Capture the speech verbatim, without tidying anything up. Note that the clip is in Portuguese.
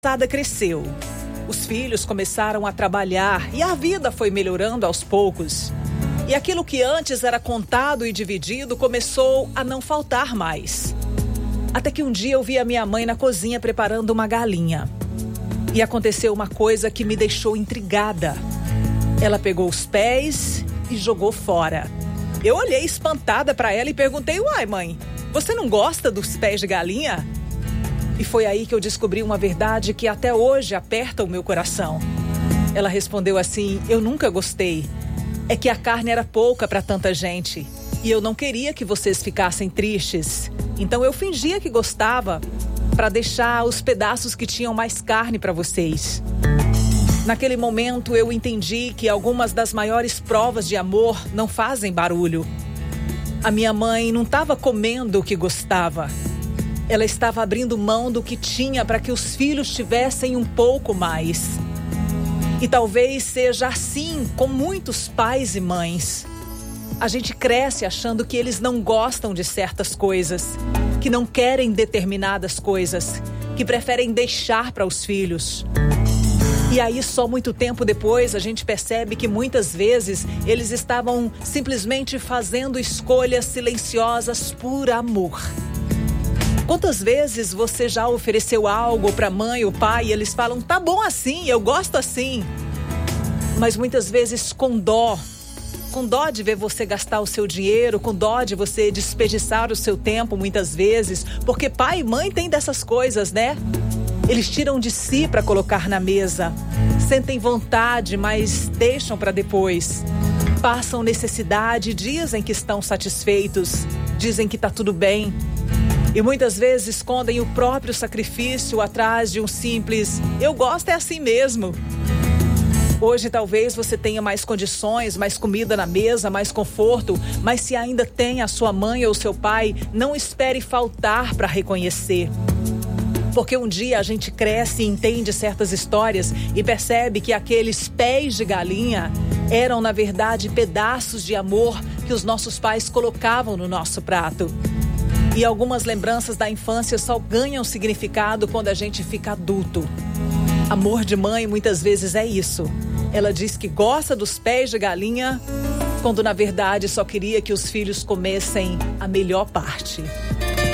Sada cresceu. Os filhos começaram a trabalhar e a vida foi melhorando aos poucos. E aquilo que antes era contado e dividido começou a não faltar mais. Até que um dia eu vi a minha mãe na cozinha preparando uma galinha. E aconteceu uma coisa que me deixou intrigada. Ela pegou os pés e jogou fora. Eu olhei espantada para ela e perguntei: uai, mãe, você não gosta dos pés de galinha? E foi aí que eu descobri uma verdade que até hoje aperta o meu coração. Ela respondeu assim: eu nunca gostei. É que a carne era pouca para tanta gente. E eu não queria que vocês ficassem tristes. Então eu fingia que gostava para deixar os pedaços que tinham mais carne para vocês. Naquele momento eu entendi que algumas das maiores provas de amor não fazem barulho. A minha mãe não estava comendo o que gostava. Ela estava abrindo mão do que tinha para que os filhos tivessem um pouco mais. E talvez seja assim com muitos pais e mães. A gente cresce achando que eles não gostam de certas coisas, que não querem determinadas coisas, que preferem deixar para os filhos. E aí, só muito tempo depois, a gente percebe que muitas vezes eles estavam simplesmente fazendo escolhas silenciosas por amor. Quantas vezes você já ofereceu algo para a mãe ou pai e eles falam: tá bom assim, eu gosto assim. Mas muitas vezes com dó, com dó de ver você gastar o seu dinheiro, com dó de você desperdiçar o seu tempo muitas vezes, porque pai e mãe têm dessas coisas, né? Eles tiram de si para colocar na mesa, sentem vontade, mas deixam para depois. Passam necessidade, dizem que estão satisfeitos, dizem que está tudo bem. E muitas vezes escondem o próprio sacrifício atrás de um simples "eu gosto é assim mesmo". Hoje talvez você tenha mais condições, mais comida na mesa, mais conforto, mas se ainda tem a sua mãe ou seu pai, não espere faltar para reconhecer. Porque um dia a gente cresce e entende certas histórias e percebe que aqueles pés de galinha eram, na verdade, pedaços de amor que os nossos pais colocavam no nosso prato. E algumas lembranças da infância só ganham significado quando a gente fica adulto. Amor de mãe muitas vezes é isso. Ela diz que gosta dos pés de galinha, quando na verdade só queria que os filhos comessem a melhor parte.